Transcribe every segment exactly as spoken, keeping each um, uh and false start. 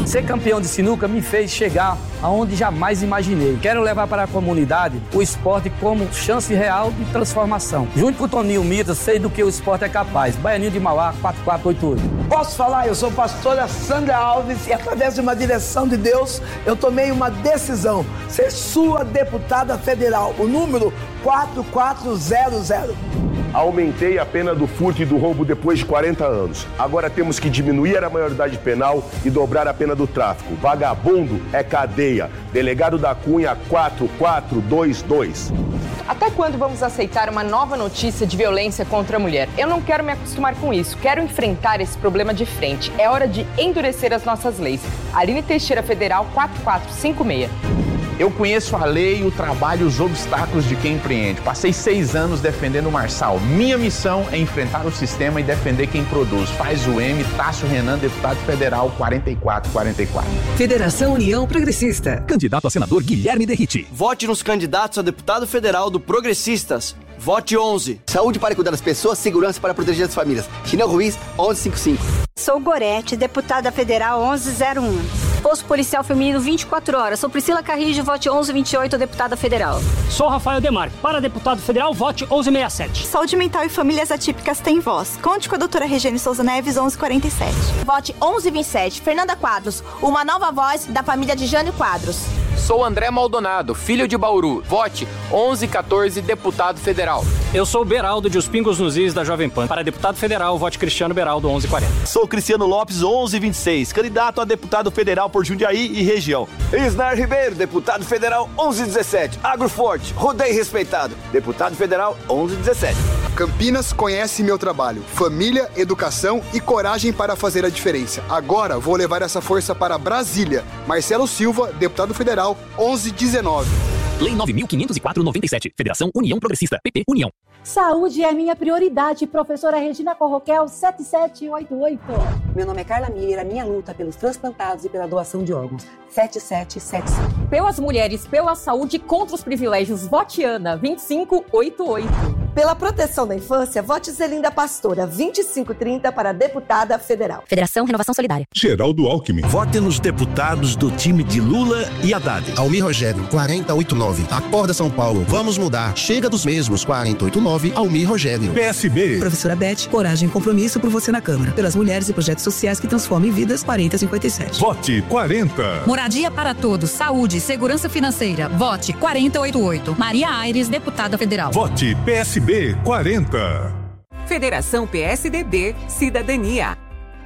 Ser campeão de sinuca me fez chegar aonde jamais imaginei. Quero levar para a comunidade o esporte como chance real de transformação. Junto com o Toninho Mitas, sei do que o esporte é capaz. Baianinho de Mauá, quatro quatro oito oito. Posso falar? Eu sou pastora Sandra Alves e através de uma direção de Deus, eu tomei uma decisão. Ser sua deputada federal. O número quatro quatro zero zero. Aumentei a pena do furto e do roubo depois de quarenta anos. Agora temos que diminuir a maioridade penal e dobrar a pena do tráfico. Vagabundo é cadeia. Delegado da Cunha quatro quatro dois dois. Até quando vamos aceitar uma nova notícia de violência contra a mulher? Eu não quero me acostumar com isso. Quero enfrentar esse problema de frente. É hora de endurecer as nossas leis. Aline Teixeira Federal quatro quatro cinco seis. Eu conheço a lei, o trabalho e os obstáculos de quem empreende. Passei seis anos defendendo o Marçal. Minha missão é enfrentar o sistema e defender quem produz. Faz o M, Tássio Renan, deputado federal quarenta e quatro quarenta e quatro. Federação União Progressista. Candidato a senador Guilherme Derriti. Vote nos candidatos a deputado federal do Progressistas. Vote onze. Saúde para cuidar das pessoas, segurança para proteger as famílias. Chinel Ruiz, onze cinquenta e cinco. Sou Gorete, deputada federal onze zero um. Posto Policial Feminino vinte e quatro horas. Sou Priscila Carrijo, vote onze vinte e oito, deputada federal. Sou Rafael Demarco. Para deputado federal, vote onze sessenta e sete. Saúde mental e famílias atípicas tem voz. Conte com a doutora Regiane Souza Neves, onze quarenta e sete. Vote onze vinte e sete. Fernanda Quadros, uma nova voz da família de Jânio Quadros. Sou André Maldonado, filho de Bauru. Vote onze quatorze, deputado federal. Eu sou Beraldo de Os Pingos nos Is da Jovem Pan. Para deputado federal, vote Cristiano Beraldo, onze quarenta. Sou Cristiano Lopes, onze vinte e seis, candidato a deputado federal por Jundiaí e região. Isnar Ribeiro, deputado federal, onze dezessete. Agroforte, rodeio respeitado, deputado federal, onze dezessete. Campinas conhece meu trabalho. Família, educação e coragem para fazer a diferença. Agora vou levar essa força para Brasília. Marcelo Silva, deputado federal, onze dezenove. Lei nove mil quinhentos e quatro, noventa e sete. Federação União Progressista. P P União. Saúde é minha prioridade. Professora Regina Corroquel, sete sete oito oito. Meu nome é Carla Miller. A minha luta pelos transplantados e pela doação de órgãos. sete sete sete cinco. Pelas mulheres, pela saúde, contra os privilégios. Vote Ana, vinte e cinco oitenta e oito. Pela proteção da infância, vote Zelinda Pastora, vinte e cinco trinta para deputada federal. Federação Renovação Solidária. Geraldo Alckmin. Vote nos deputados do time de Lula e Haddad. Almir Rogério, quarenta e oito nove. Acorda São Paulo, vamos mudar. Chega dos mesmos, quarenta e oito nove, Almir Rogério. P S B. Professora Beth, coragem e compromisso por você na Câmara. Pelas mulheres e projetos sociais que transformem vidas, quarenta e cinquenta e sete. Vote quarenta. Moradia para todos, saúde, segurança financeira. Vote quarenta e oitenta e oito. Maria Aires, deputada federal. Vote P S B quarenta. Federação P S D B, Cidadania.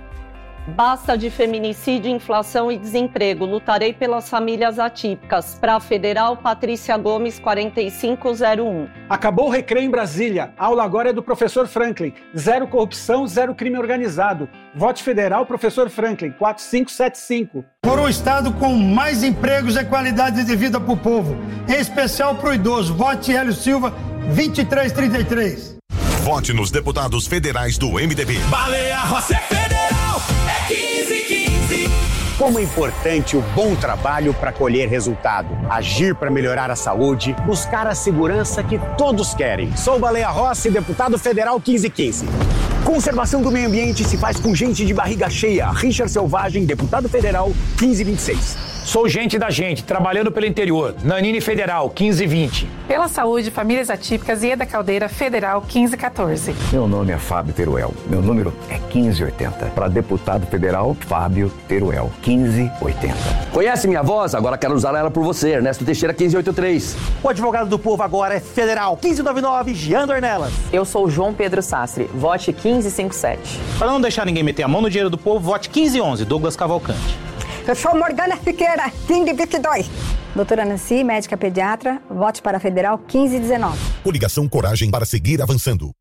Basta de feminicídio, inflação e desemprego. Lutarei pelas famílias atípicas. Pra Federal, Patrícia Gomes, quarenta e cinco zero um. Acabou o recreio em Brasília. A aula agora é do professor Franklin. Zero corrupção, zero crime organizado. Vote Federal, professor Franklin, quatro cinco sete cinco. Por um estado com mais empregos e qualidade de vida para o povo. Em especial para o idoso. Vote Hélio Silva, vinte e três trinta e três. Vote nos deputados federais do M D B. Baleia Rossi é federal, é quinze quinze. Como é importante o bom trabalho para colher resultado. Agir para melhorar a saúde, buscar a segurança que todos querem. Sou Baleia Rossi, deputado federal quinze quinze. Conservação do meio ambiente se faz com gente de barriga cheia. Richard Selvagem, deputado federal quinze vinte e seis. Sou gente da gente, trabalhando pelo interior. Nanine Federal, quinze vinte. Pela saúde, famílias atípicas e Eda Caldeira Federal, quinze quatorze. Meu nome é Fábio Teruel. Meu número é quinze oitenta. Para deputado federal, Fábio Teruel, quinze oitenta. Conhece minha voz? Agora quero usar ela por você. Ernesto Teixeira, quinze oitenta e três. O advogado do povo agora é federal, quinze noventa e nove, Jean Dornelas. Eu sou João Pedro Sastre. Vote quinze cinquenta e sete. Para não deixar ninguém meter a mão no dinheiro do povo, vote quinze onze, Douglas Cavalcante. Eu sou Morgana Siqueira, quinze vinte e dois. Doutora Nancy, médica pediatra, vote para a Federal quinze dezenove. Coligação Coragem para seguir avançando.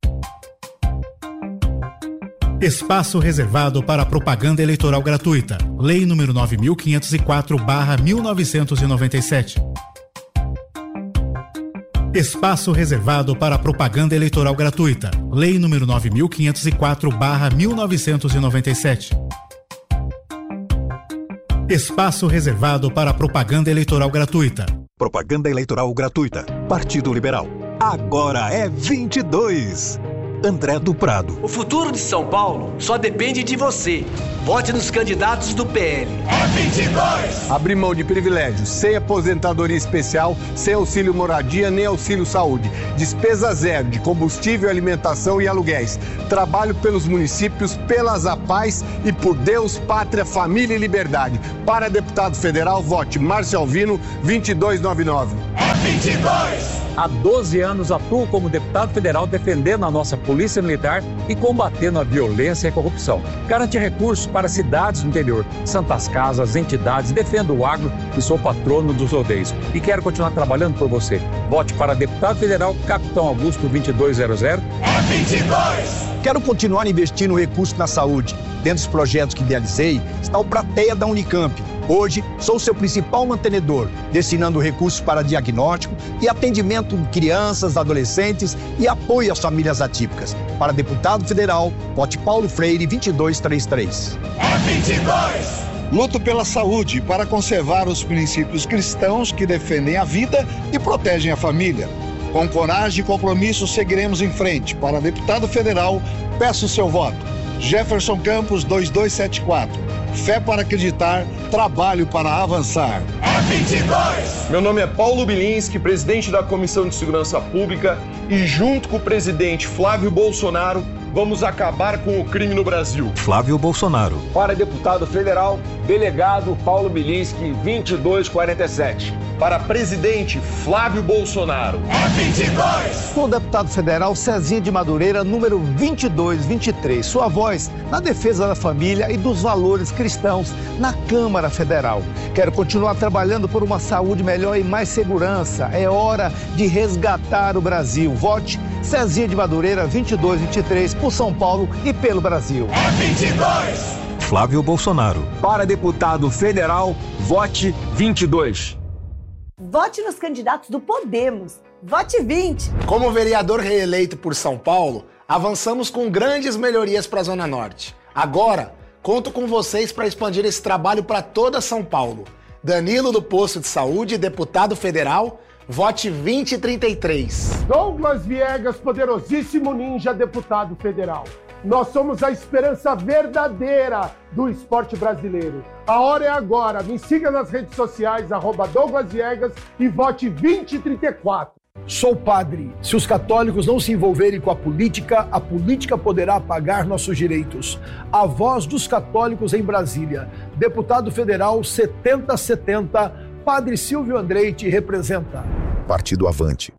Espaço reservado para propaganda eleitoral gratuita. Lei número nove mil quinhentos e quatro barra mil novecentos e noventa e sete. Espaço reservado para propaganda eleitoral gratuita. Lei número nove mil quinhentos e quatro barra mil novecentos e noventa e sete. Espaço reservado para propaganda eleitoral gratuita. Propaganda eleitoral gratuita. Partido Liberal. Agora é vinte e dois. André do Prado. O futuro de São Paulo só depende de você. Vote nos candidatos do P L. É vinte e dois! Abrir mão de privilégios, sem aposentadoria especial, sem auxílio moradia nem auxílio saúde. Despesa zero de combustível, alimentação e aluguéis. Trabalho pelos municípios, pelas APAES e por Deus, pátria, família e liberdade. Para deputado federal, vote Márcio Alvino, vinte e dois noventa e nove. É vinte e dois! Há doze anos atuo como deputado federal defendendo a nossa polícia militar e combatendo a violência e a corrupção. Garante recursos para cidades do interior, santas casas, entidades, defendo o agro e sou patrono dos rodeios. E quero continuar trabalhando por você. Vote para deputado federal, Capitão Augusto vinte e dois zero zero. É vinte e dois! Quero continuar investindo recursos na saúde. Dentro dos projetos que idealizei está o Prateia da Unicamp. Hoje, sou seu principal mantenedor, destinando recursos para diagnóstico e atendimento de crianças, adolescentes e apoio às famílias atípicas. Para deputado federal, vote Paulo Freire vinte e dois trinta e três. É vinte e dois! Luto pela saúde para conservar os princípios cristãos que defendem a vida e protegem a família. Com coragem e compromisso, seguiremos em frente. Para deputado federal, peço seu voto. Jefferson Campos, dois dois sete quatro. Fé para acreditar, trabalho para avançar. É vinte e dois! Meu nome é Paulo Bilinski, presidente da Comissão de Segurança Pública, e junto com o presidente Flávio Bolsonaro, vamos acabar com o crime no Brasil. Flávio Bolsonaro. Para deputado federal, delegado Paulo Bilinski, vinte e dois quarenta e sete. Para presidente Flávio Bolsonaro. É vinte e dois! Com o deputado federal Cezinha de Madureira, número vinte e dois vinte e três. Sua voz na defesa da família e dos valores cristãos na Câmara Federal. Quero continuar trabalhando por uma saúde melhor e mais segurança. É hora de resgatar o Brasil. Vote Cezinha de Madureira, vinte e dois vinte e três, por São Paulo e pelo Brasil. É vinte e dois! Flávio Bolsonaro. Para deputado federal, vote vinte e dois. Vote nos candidatos do Podemos. Vote vinte. Como vereador reeleito por São Paulo, avançamos com grandes melhorias para a Zona Norte. Agora, conto com vocês para expandir esse trabalho para toda São Paulo. Danilo do Posto de Saúde, deputado federal, vote vinte e trinta e três. Douglas Viegas, poderosíssimo ninja, deputado federal. Nós somos a esperança verdadeira do esporte brasileiro. A hora é agora. Me siga nas redes sociais, arroba Douglas Viegas, e vote vinte e trinta e quatro. Sou padre. Se os católicos não se envolverem com a política, a política poderá apagar nossos direitos. A voz dos católicos em Brasília. Deputado federal setenta setenta, Padre Silvio Andrei te representa. Partido Avante.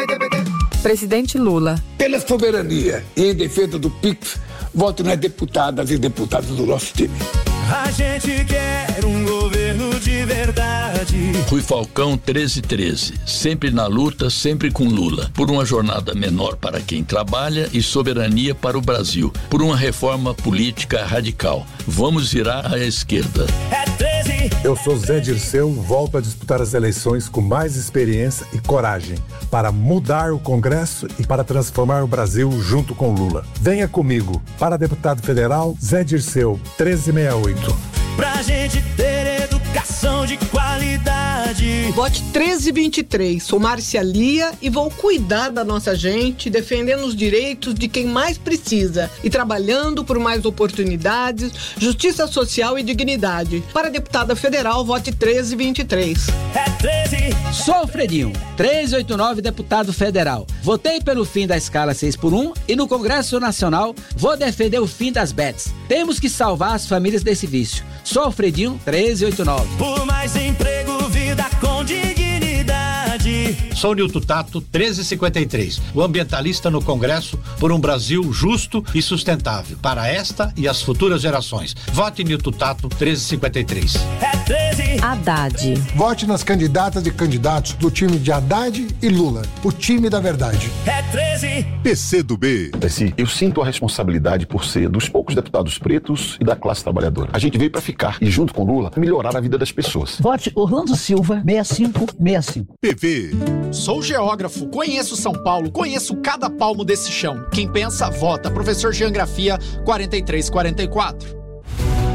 Presidente Lula. Pela soberania e em defesa do P I X, voto nas deputadas e deputados do nosso time. A gente quer um governo de verdade. Rui Falcão treze treze, sempre na luta, sempre com Lula. Por uma jornada menor para quem trabalha e soberania para o Brasil. Por uma reforma política radical. Vamos virar à esquerda. É treze. Eu sou Zé Dirceu, volto a disputar as eleições com mais experiência e coragem para mudar o Congresso e para transformar o Brasil junto com Lula. Venha comigo. Para deputado federal, Zé Dirceu, treze sessenta e oito. Pra gente ter educação de qualidade. Vote treze vinte e três. Sou Márcia Lia e vou cuidar da nossa gente, defendendo os direitos de quem mais precisa e trabalhando por mais oportunidades, justiça social e dignidade. Para deputada federal, vote treze vinte e três. É treze. Sou Alfredinho, trezentos e oitenta e nove, deputado federal. Votei pelo fim da escala seis por um e no Congresso Nacional vou defender o fim das bets. Temos que salvar as famílias desse vício. Sou Alfredinho, trezentos e oitenta e nove. Por mais emprego, vida com dignidade. Sou Nilton Tato, trezentos e cinquenta e três. O ambientalista no Congresso por um Brasil justo e sustentável. Para esta e as futuras gerações. Vote Nilton Tato, trezentos e cinquenta e três. É treze. Haddad. Vote nas candidatas e candidatos do time de Haddad e Lula. O time da verdade. É treze. P C do B. Eu sinto a responsabilidade por ser dos poucos deputados pretos e da classe trabalhadora. A gente veio para ficar e, junto com Lula, melhorar a vida das pessoas. Vote Orlando Silva, sessenta e cinco sessenta e cinco. P V. Sou geógrafo, conheço São Paulo, conheço cada palmo desse chão. Quem pensa, vota. Professor Geografia, quarenta e três quarenta e quatro.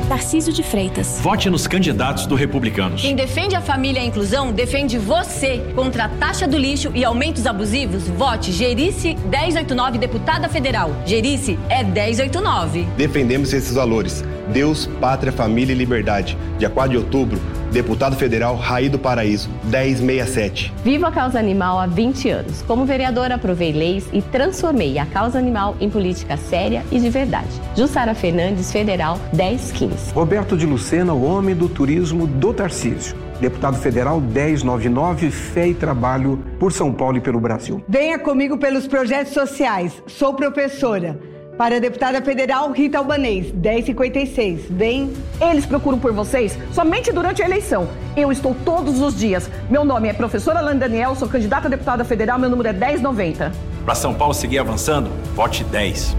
Tarcísio de Freitas. Vote nos candidatos do Republicanos. Quem defende a família e a inclusão, defende você. Contra a taxa do lixo e aumentos abusivos, vote Gerice dez oitenta e nove, deputada federal. Gerice é dez oitenta e nove. Defendemos esses valores. Deus, pátria, família e liberdade. Dia quatro de outubro, deputado federal Raí do Paraíso, dez sessenta e sete. Vivo a causa animal há vinte anos. Como vereadora, aprovei leis e transformei a causa animal em política séria e de verdade. Jussara Fernandes, federal, dez quinze. Roberto de Lucena, o homem do turismo do Tarcísio. Deputado federal dez noventa e nove, Fé e Trabalho por São Paulo e pelo Brasil. Venha comigo pelos projetos sociais. Sou professora. Para a deputada federal Rita Albanês, dez cinquenta e seis. Vem. Eles procuram por vocês somente durante a eleição. Eu estou todos os dias. Meu nome é professora Alane Daniel, sou candidata a deputada federal, meu número é dez noventa. Para São Paulo seguir avançando, vote dez.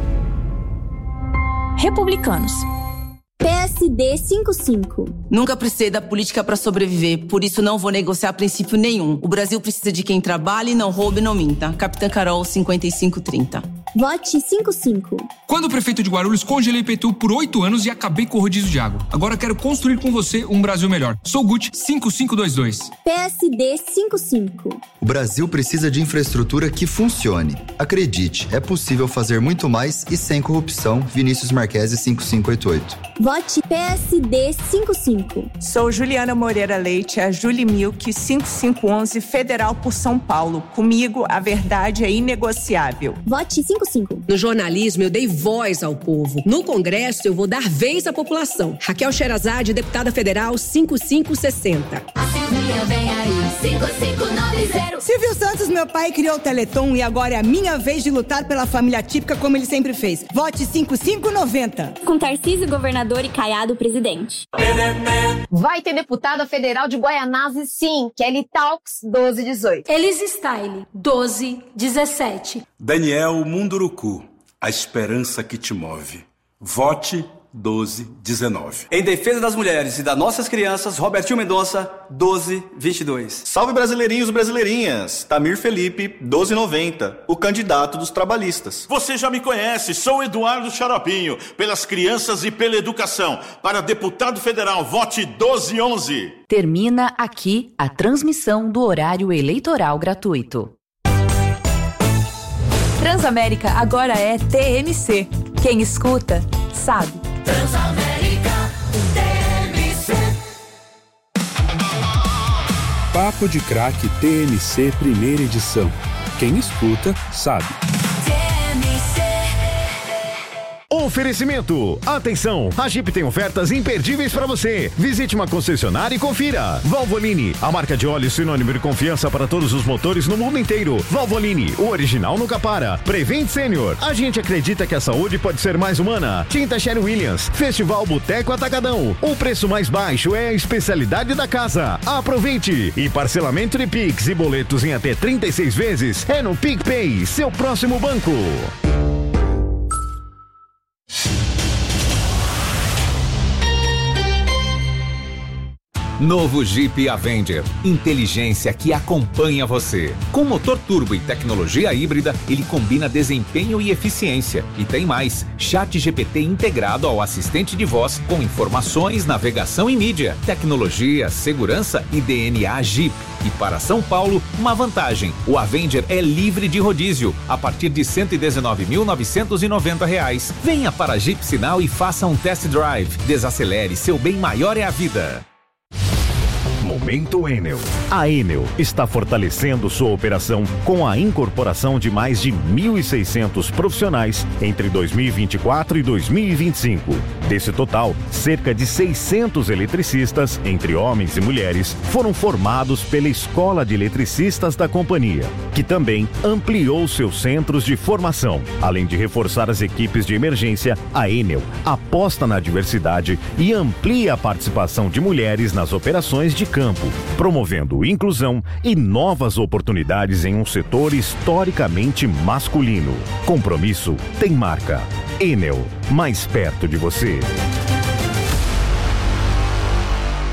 Republicanos. P S D cinquenta e cinco. Nunca precisei da política para sobreviver, por isso não vou negociar princípio nenhum. O Brasil precisa de quem trabalhe, não roube e não minta. Capitã Carol, cinquenta e cinco trinta. Vote cinquenta e cinco. Quando prefeito de Guarulhos, congelei I P T U por oito anos e acabei com o rodízio de água. Agora quero construir com você um Brasil melhor. Sou Gucci cinco cinco dois dois. P S D cinquenta e cinco. O Brasil precisa de infraestrutura que funcione. Acredite, é possível fazer muito mais e sem corrupção. Vinícius Marquesi, cinco cinco oito oito. Vote P S D cinquenta e cinco. Sou Juliana Moreira Leite, a Julie Milk, cinco cinco um um, Federal por São Paulo. Comigo, a verdade é inegociável. Vote cinquenta e cinco. No jornalismo, eu dei voz ao povo. No Congresso, eu vou dar vez à população. Raquel Sherazade, deputada federal, cinco cinco sessenta. Silvia, vem aí, cinco cinco nove zero. Silvio Santos, meu pai, criou o Teleton e agora é a minha vez de lutar pela família típica como ele sempre fez. Vote cinquenta e cinco noventa. Com Tarcísio, governador, e Caiado, presidente. Vai ter deputada federal de Guaianazes, sim. Kelly Talks, doze dezoito. Elis Style, doze dezessete. Daniel Munduruku, a esperança que te move. Vote doze dezenove. Em defesa das mulheres e das nossas crianças, Robertinho Mendonça, doze vinte e dois. Salve brasileirinhos e brasileirinhas. Tamir Felipe, doze noventa, o candidato dos trabalhistas. Você já me conhece, sou Eduardo Xaropinho, pelas crianças e pela educação. Para deputado federal, vote doze onze. Termina aqui a transmissão do horário eleitoral gratuito. Transamérica agora é T M C. Quem escuta, sabe. Transamérica, T M C. Papo de Craque T M C primeira edição. Quem escuta, sabe. Oferecimento. Atenção, a Jeep tem ofertas imperdíveis para você. Visite uma concessionária e confira. Valvoline, a marca de óleo sinônimo de confiança para todos os motores no mundo inteiro. Valvoline, o original nunca para. Prevent Senior, a gente acredita que a saúde pode ser mais humana. Tinta Sherwin Williams, Festival Boteco Atacadão. O preço mais baixo é a especialidade da casa. Aproveite. E parcelamento de Pix e boletos em até trinta e seis vezes é no PicPay, seu próximo banco. Novo Jeep Avenger. Inteligência que acompanha você. Com motor turbo e tecnologia híbrida, ele combina desempenho e eficiência. E tem mais, Chat G P T integrado ao assistente de voz com informações, navegação e mídia, tecnologia, segurança e D N A Jeep. E para São Paulo, uma vantagem. O Avenger é livre de rodízio, a partir de cento e dezenove mil novecentos e noventa reais. Venha para Jeep Sinal e faça um test drive. Desacelere, seu bem maior é a vida. Momento Enel. A Enel está fortalecendo sua operação com a incorporação de mais de mil e seiscentos profissionais entre dois mil e vinte e quatro e dois mil e vinte e cinco. Desse total, cerca de seiscentos eletricistas, entre homens e mulheres, foram formados pela Escola de Eletricistas da companhia, que também ampliou seus centros de formação. Além de reforçar as equipes de emergência, a Enel aposta na diversidade e amplia a participação de mulheres nas operações de campo, promovendo inclusão e novas oportunidades em um setor historicamente masculino. Compromisso tem marca. Enel, mais perto de você.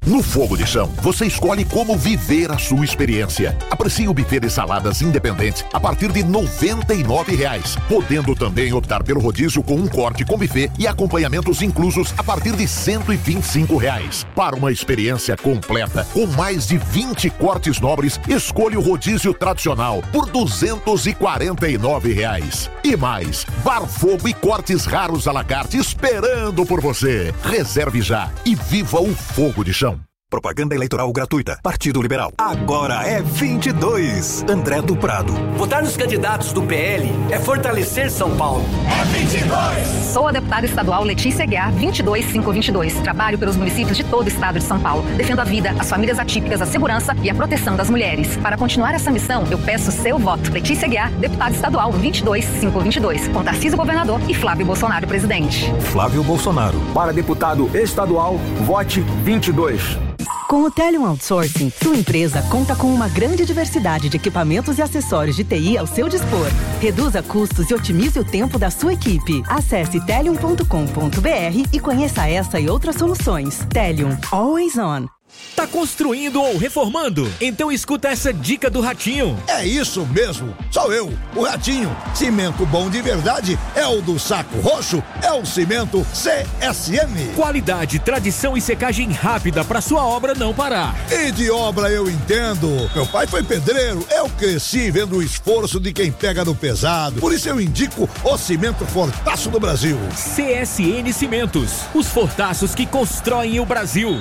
No Fogo de Chão, você escolhe como viver a sua experiência. Aprecie o buffet de saladas independente a partir de noventa e nove reais, podendo também optar pelo rodízio com um corte com buffet e acompanhamentos inclusos a partir de cento e vinte e cinco reais. Para uma experiência completa, com mais de vinte cortes nobres, escolha o rodízio tradicional por duzentos e quarenta e nove reais. E mais, Bar Fogo e cortes raros à la carte esperando por você. Reserve já e viva o Fogo de Chão. Propaganda eleitoral gratuita. Partido Liberal. Agora é vinte e dois. André do Prado. Votar nos candidatos do P L é fortalecer São Paulo. É vinte e dois. Sou a deputada estadual Letícia Aguiar, vinte e dois mil quinhentos e vinte e dois. Trabalho pelos municípios de todo o estado de São Paulo. Defendo a vida, as famílias atípicas, a segurança e a proteção das mulheres. Para continuar essa missão, eu peço seu voto. Letícia Aguiar, deputada estadual vinte e dois mil quinhentos e vinte e dois. Com Tarcísio governador e Flávio Bolsonaro presidente. Flávio Bolsonaro. Para deputado estadual, vote vinte e dois. Com o Telium Outsourcing, sua empresa conta com uma grande diversidade de equipamentos e acessórios de T I ao seu dispor. Reduza custos e otimize o tempo da sua equipe. Acesse telium ponto com ponto b r e conheça essa e outras soluções. Telium, always on. Tá construindo ou reformando? Então escuta essa dica do Ratinho. É isso mesmo, sou eu, o Ratinho. Cimento bom de verdade é o do Saco Roxo, é o cimento C S M. Qualidade, tradição e secagem rápida para sua obra não parar. E de obra eu entendo. Meu pai foi pedreiro, eu cresci vendo o esforço de quem pega no pesado. Por isso eu indico o cimento Fortaço do Brasil. C S N Cimentos, os fortaços que constroem o Brasil.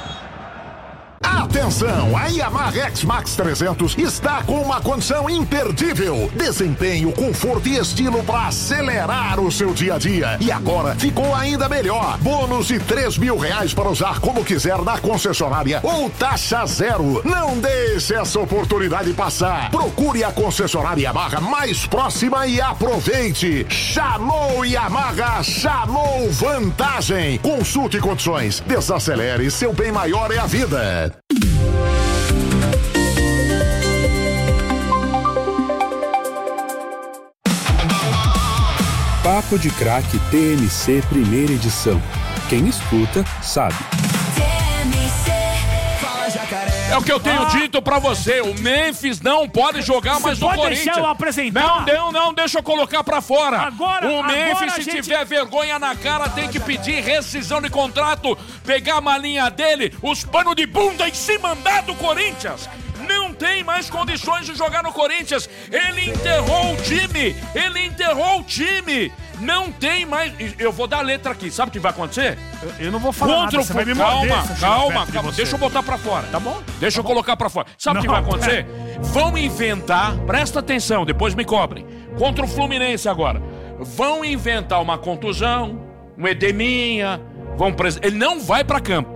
Atenção, a Yamaha X-Max trezentos está com uma condição imperdível. Desempenho, conforto e estilo para acelerar o seu dia a dia. E agora ficou ainda melhor. Bônus de três mil reais para usar como quiser na concessionária ou taxa zero. Não deixe essa oportunidade passar. Procure a concessionária Yamaha mais próxima e aproveite. Chamou Yamaha, chamou vantagem. Consulte condições. Desacelere, seu bem maior é a vida. Papo de Craque T M C primeira edição. Quem escuta, sabe. É o que eu tenho ah. dito pra você. O Memphis não pode jogar mais no Corinthians. Deixa eu apresentar. Não, não, não, deixa eu colocar pra fora. Agora, o Memphis, agora se gente... tiver vergonha na cara, tem que pedir rescisão de contrato, pegar a malinha dele, os panos de bunda e se mandar do Corinthians. Não tem mais condições de jogar no Corinthians. Ele enterrou o time. Ele enterrou o time. Não tem mais. Eu vou dar a letra aqui. Sabe o que vai acontecer? Eu, eu não vou falar Contra nada. O... Você vai me calma, morder, calma, calma. Deixa eu botar pra fora. Tá bom? Deixa tá eu bom. colocar pra fora. Sabe o que vai acontecer? É. Vão inventar. Presta atenção, depois me cobrem. Contra o Fluminense agora. Vão inventar uma contusão, um edeminha. Vão pres... Ele não vai pra campo.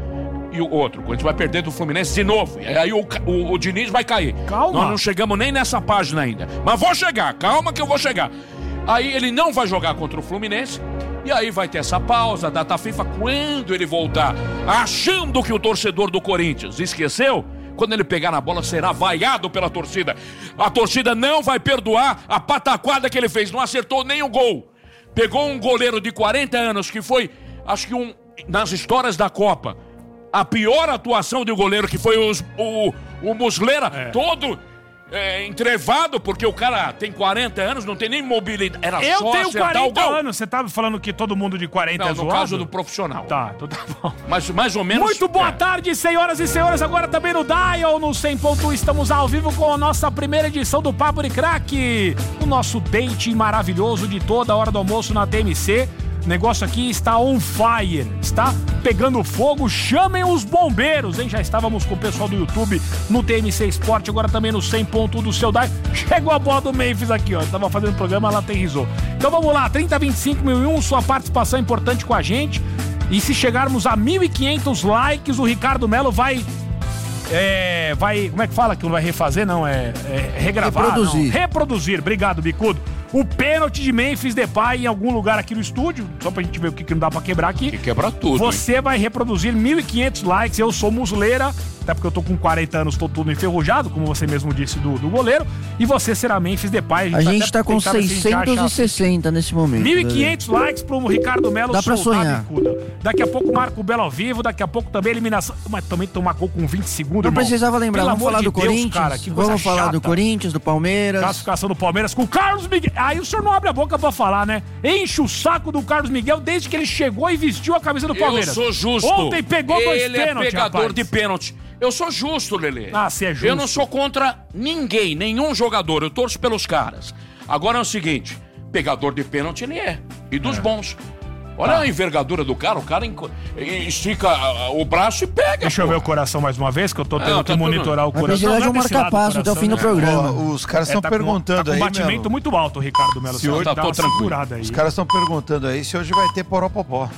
E o outro, quando a gente vai perder do Fluminense de novo. E aí o, o, o Diniz vai cair. Calma. Nós não chegamos nem nessa página ainda. Mas vou chegar, calma que eu vou chegar. Aí ele não vai jogar contra o Fluminense. E aí vai ter essa pausa, data FIFA, quando ele voltar, achando que o torcedor do Corinthians esqueceu, quando ele pegar na bola será vaiado pela torcida. A torcida não vai perdoar a pataquada que ele fez, não acertou nem o gol. Pegou um goleiro de quarenta anos que foi, acho que um, nas histórias da Copa, a pior atuação de goleiro, que foi os, o, o Muslera, é. todo é, entrevado, porque o cara tem quarenta anos, não tem nem mobilidade. Era Eu só tenho acertar quarenta o gol. anos, você tava falando que todo mundo de quarenta não, é zoado? no caso do profissional. Tá, então tá bom. Mas mais ou menos... Muito boa é. tarde, senhoras e senhores, agora também no Dial, no cem ponto um, estamos ao vivo com a nossa primeira edição do Papo de Craque, o nosso date maravilhoso de toda hora do almoço na T M C. O negócio aqui está on fire, está pegando fogo, chamem os bombeiros, hein? Já estávamos com o pessoal do YouTube no T M C Sport, agora também no cem ponto um do seu Dial. Chegou a bola do Memphis aqui, ó, estava fazendo programa, ela aterrizou. Então vamos lá, trinta, vinte e cinco mil e um, sua participação é importante com a gente. E se chegarmos a mil e quinhentos likes, o Ricardo Melo vai... É, vai, como é que fala que não vai refazer? Não, é, é regravar. Reproduzir. Não. Reproduzir, obrigado, Bicudo. O pênalti de Memphis Depay em algum lugar aqui no estúdio, só pra gente ver o que, que não dá pra quebrar aqui. Que quebra tudo. Você hein? vai reproduzir mil e quinhentos likes, eu sou Muslera até porque eu tô com quarenta anos, tô tudo enferrujado, como você mesmo disse, do, do goleiro, e você será Memphis Depay. A gente tá com seiscentos e sessenta nesse momento. mil e quinhentos likes pro Ricardo Melo. Dá pra sonhar. Daqui a pouco Marco Belo ao vivo, daqui a pouco também eliminação, mas também tomar gol com vinte segundos, Não irmão. precisava lembrar, Pelo vamos amor falar de do Deus, Corinthians, cara, que coisa vamos falar chata. do Corinthians, do Palmeiras. Classificação do Palmeiras com o Carlos Miguel. Aí o senhor não abre a boca pra falar, né? Enche o saco do Carlos Miguel desde que ele chegou e vestiu a camisa do Palmeiras. Eu sou justo. Ontem pegou dois Ele pênaltis, é pegador rapaz. de pênalti. Eu sou justo, Lelê. Ah, você é justo. Eu não sou contra ninguém, nenhum jogador. Eu torço pelos caras. Agora é o seguinte, pegador de pênalti ele é. E dos É. bons. Olha Tá. a envergadura do cara, o cara enco- estica ah, o braço e pega. Deixa eu ver o coração mais uma vez, que eu tô tendo Não, que tá monitorar tudo- o Vai coração. precisar de Não um é desse lado do marca-passo até o fim do coração, né? programa. Ó, os caras estão É, tá com- perguntando tá com aí, um batimento Melo. muito alto, Ricardo Melo. Se hoje dá tá uma tô tranquilo. segurada aí. Os caras estão perguntando aí se hoje vai ter poropopó.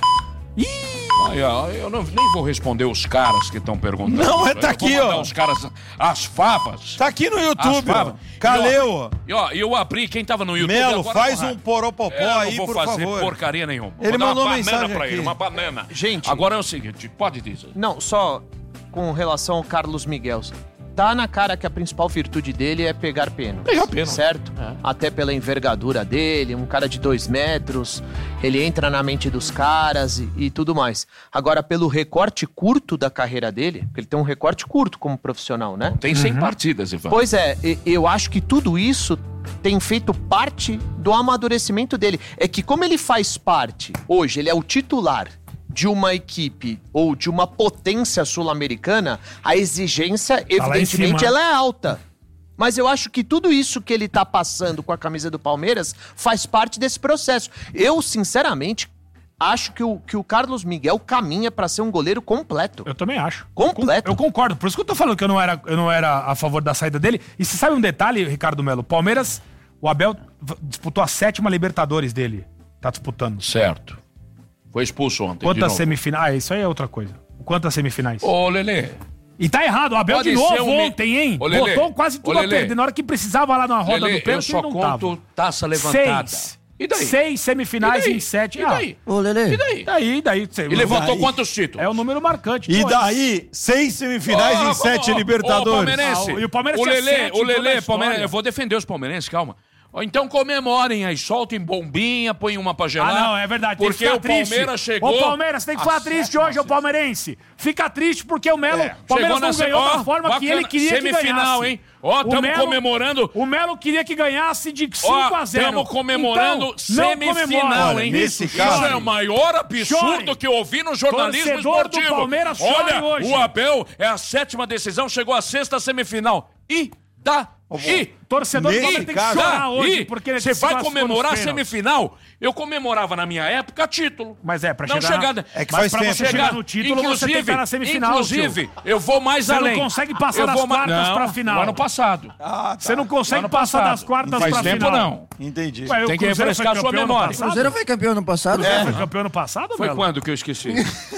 Ai, ai, eu não, nem vou responder os caras que estão perguntando. Não, mas tá Eu vou aqui, mandar ó. Os caras, as favas. Tá aqui no YouTube, As ó. favas. Caleu, ó. E ó, eu abri, quem tava no YouTube Melo, agora faz com um raiva. poropopó Eu aí, não vou por fazer favor. porcaria nenhuma. Ele Vou dar mandou uma uma banana mensagem pra aqui. ele, uma banana. Gente... Agora é o seguinte, pode dizer. Não, só com relação ao Carlos Miguel. Tá na cara que a principal virtude dele é pegar pênalti. Pegar pênalti. Certo? É. Até pela envergadura dele, um cara de dois metros, ele entra na mente dos caras e, e tudo mais. Agora, pelo recorte curto da carreira dele, porque ele tem um recorte curto como profissional, né? Tem cem partidas, Ivan. Pois é, e- eu acho que tudo isso tem feito parte do amadurecimento dele. É que como ele faz parte, hoje, ele é o titular de uma equipe ou de uma potência sul-americana, a exigência, Tá lá em evidentemente, cima. ela é alta. Mas eu acho que tudo isso que ele tá passando com a camisa do Palmeiras faz parte desse processo. Eu, sinceramente, acho que o, que o Carlos Miguel caminha pra ser um goleiro completo. Eu também acho. Completo. Eu concordo. Por isso que eu tô falando que eu não era, eu não era a favor da saída dele. E você sabe um detalhe, Ricardo Melo? Palmeiras, o Abel v- disputou a sétima Libertadores dele. Tá disputando. Certo. Foi expulso ontem. de Quantas novo. semifinais? Ah, isso aí é outra coisa. Quantas semifinais? Ô, Lelê. E tá errado, o Abel Pode de novo ser um mi- ontem, hein? Ô, Lelê. Botou quase tudo Ô, a Lelê. perder. Na hora que precisava lá na roda Lelê, do pênalti, eu só ele não tava. conto taça levantada. Seis. E daí? Seis semifinais E daí? em sete. E daí? Ô, Lelê. E daí? Daí, daí. E levantou quantos títulos? É o número marcante. E Pô, daí, seis semifinais Ó, em sete ó, ó, Libertadores. Ô, palmeirense. Ah, e o Palmeiras o tinha Lelê, sete o em toda a Lelê, história. Palmeiras, eu vou defender os palmeirenses, calma. Ó, então comemorem aí, soltem bombinha, põem uma pra gelar. Ah, não, é verdade. Tem que Porque ficar o triste. Palmeiras chegou... Ô, Palmeiras, tem que ficar a triste sétima, hoje, ô palmeirense. Fica triste porque o Melo, É, Palmeiras chegou não na ganhou se- da ó, forma que bacana, ele queria que ganhasse. semifinal, hein? Ó, O tamo Melo- comemorando. O Melo queria que ganhasse de cinco a zero. Estamos comemorando Então, não semifinal, comemora. hein? nesse Isso caso- é o maior absurdo Chore. que eu ouvi no jornalismo Torcedor do esportivo. Palmeiras, chore Olha, hoje. o Abel é a sétima decisão, chegou à sexta semifinal. E dá. E Torcedor do Nesse Palmeiras tem que caso- chorar dá. hoje, E porque ele você se vai classificou comemorar a nos pênaltis. semifinal? Eu comemorava na minha época título. Mas é, pra Não chegar... chegar- na... É que Mas faz pra tempo. você chegar no título, você tem que inclusive, estar na semifinal, Inclusive, tio. eu vou mais Você não além. consegue passar Eu das vou ma- quartas não, pra final. o ano passado. Ah, tá. Você não consegue Ano passar passado. das quartas Não faz pra tempo, final. não. Entendi. Ué, o Tem que Cruzeiro refrescar foi sua campeão ano memória. passado? O Cruzeiro foi campeão no passado? Cruzeiro É. foi campeão ano passado, Foi Melo? quando que eu esqueci?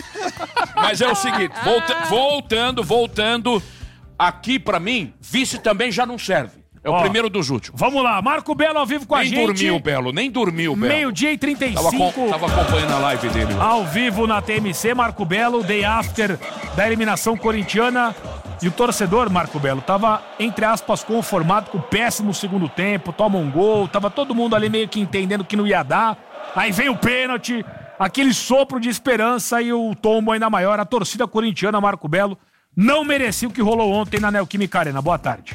Mas é o seguinte, volta- voltando, voltando, aqui pra mim, vice também já não serve. É o Ó, primeiro dos últimos. Vamos lá, Marco Belo ao vivo com a Nem gente. dormiu, Belo, nem dormiu, Belo. Meio-dia e trinta e Tava, cinco. com- tava acompanhando a live dele. Ao vivo na T M C, Marco Belo, day after da eliminação corintiana. E o torcedor, Marco Belo, tava, entre aspas, conformado com o péssimo segundo tempo, toma um gol, tava todo mundo ali meio que entendendo que não ia dar. Aí vem o pênalti, aquele sopro de esperança e o tombo ainda maior. A torcida corintiana, Marco Belo, não merecia o que rolou ontem na Neoquímica Arena. Boa tarde.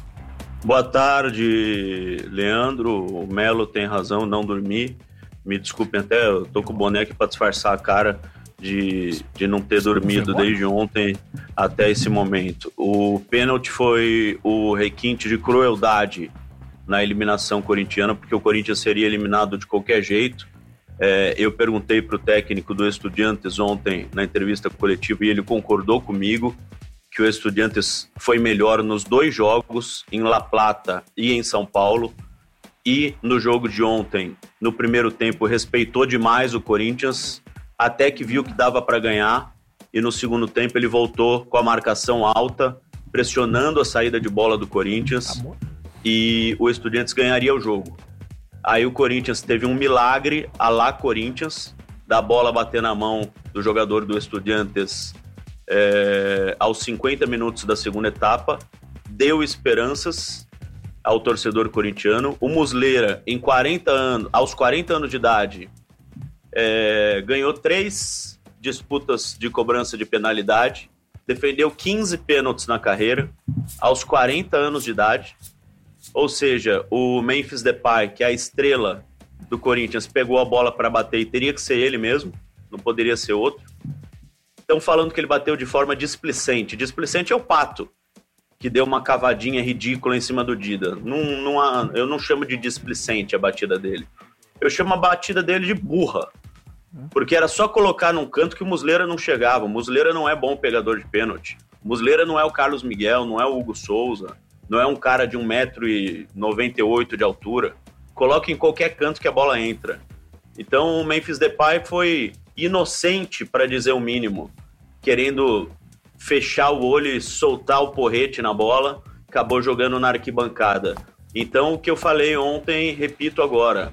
Boa tarde, Leandro. O Melo tem razão, não dormi. Me desculpem até, eu tô com o boné aqui pra disfarçar a cara de, de não ter dormido desde ontem até esse momento. O pênalti foi o requinte de crueldade na eliminação corintiana, porque o Corinthians seria eliminado de qualquer jeito. É, eu perguntei pro técnico do Estudiantes ontem na entrevista coletiva e ele concordou comigo que o Estudiantes foi melhor nos dois jogos, em La Plata e em São Paulo, e no jogo de ontem, no primeiro tempo, respeitou demais o Corinthians, até que viu que dava para ganhar, e no segundo tempo ele voltou com a marcação alta, pressionando a saída de bola do Corinthians, e o Estudiantes ganharia o jogo. Aí o Corinthians teve um milagre, a lá Corinthians, da bola bater na mão do jogador do Estudiantes, é, aos cinquenta minutos da segunda etapa, deu esperanças ao torcedor corintiano. O Muslera, em quarenta anos, aos quarenta anos de idade, é, ganhou três disputas de cobrança de penalidade, defendeu quinze pênaltis na carreira, aos quarenta anos de idade. Ou seja, o Memphis Depay, que é a estrela do Corinthians, pegou a bola para bater e teria que ser ele mesmo, não poderia ser outro. Estão falando que ele bateu de forma displicente. Displicente é o Pato, que deu uma cavadinha ridícula em cima do Dida. Não, não há, eu não chamo de displicente a batida dele. Eu chamo a batida dele de burra. Porque era só colocar num canto que o Muslera não chegava. O Muslera não é bom pegador de pênalti. O Muslera não é o Carlos Miguel, não é o Hugo Souza, não é um cara de um metro e noventa e oito de altura. Coloca em qualquer canto que a bola entra. Então o Memphis Depay foi inocente, para dizer o mínimo, querendo fechar o olho e soltar o porrete na bola, acabou jogando na arquibancada. Então o que eu falei ontem, repito agora.